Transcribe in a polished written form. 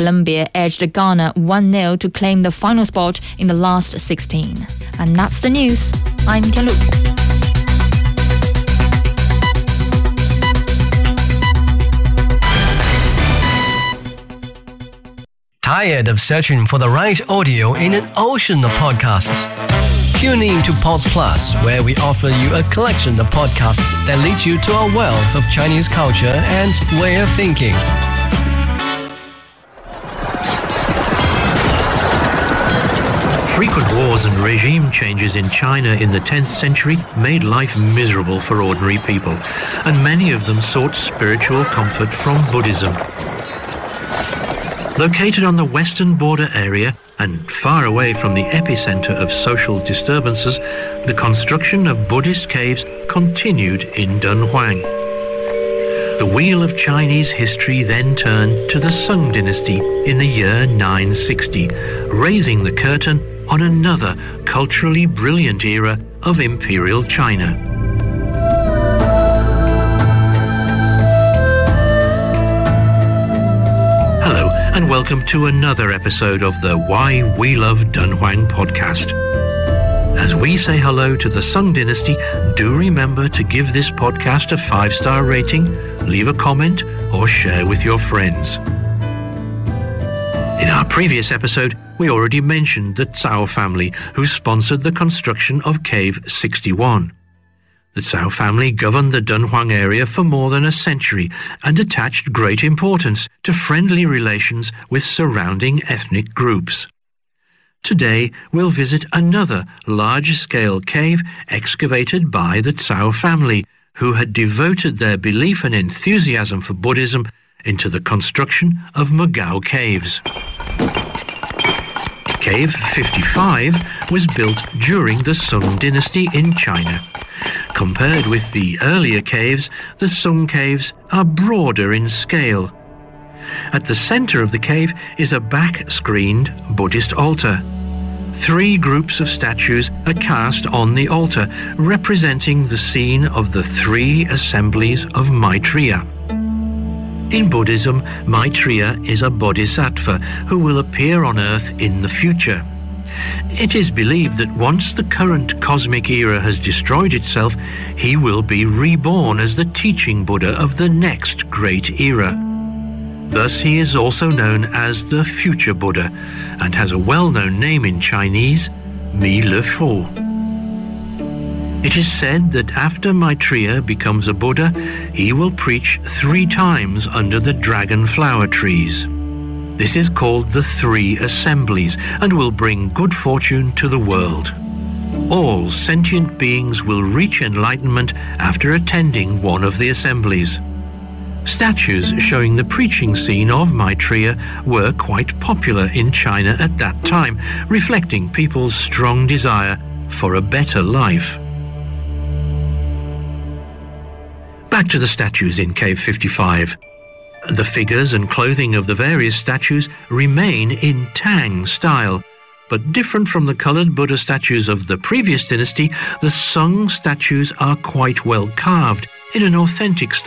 Colombia edged Ghana 1-0 to claim the final spot in the last 16. And that's the news. I'm Tianlu. Tired of searching for the right audio in an ocean of podcasts? Tune in to Pods Plus, where we offer you a collection of podcasts that lead you to a wealth of Chinese culture and way of thinking. Frequent wars and regime changes in China in the 10th century made life miserable for ordinary people, and many of them sought spiritual comfort from Buddhism. Located on the western border area and far away from the epicenter of social disturbances, the construction of Buddhist caves continued in Dunhuang. The wheel of Chinese history then turned to the Sung dynasty in the year 960, raising the curtain on another culturally brilliant era of imperial China. Hello, and welcome to another episode of the Why We Love Dunhuang podcast. As we say hello to the Sung dynasty, do remember to give this podcast a 5-star rating, leave a comment, or share with your friends. In our previous episode, we already mentioned the Cao family, who sponsored the construction of Cave 61. The Cao family governed the Dunhuang area for more than a century and attached great importance to friendly relations with surrounding ethnic groups. Today, we'll visit another large-scale cave excavated by the Cao family, who had devoted their belief and enthusiasm for Buddhism into the construction of Mogao Caves. Cave 55 was built during the Sung dynasty in China. Compared with the earlier caves, the Sung caves are broader in scale. At the center of the cave is a back-screened Buddhist altar. 3 groups of statues are cast on the altar, representing the scene of the 3 assemblies of Maitreya. In Buddhism, Maitreya is a bodhisattva who will appear on earth in the future. It is believed that once the current cosmic era has destroyed itself, he will be reborn as the teaching Buddha of the next great era. Thus, he is also known as the future Buddha and has a well-known name in Chinese, Mi Le Fo. It is said that after Maitreya becomes a Buddha, he will preach 3 times under the dragon flower trees. This is called the 3 assemblies and will bring good fortune to the world. All sentient beings will reach enlightenment after attending one of the assemblies. Statues showing the preaching scene of Maitreya were quite popular in China at that time, reflecting people's strong desire for a better life. Back to the statues in Cave 55. The figures and clothing of the various statues remain in Tang style, but different from the colored Buddha statues of the previous dynasty, the Sung statues are quite well carved in an authentic style.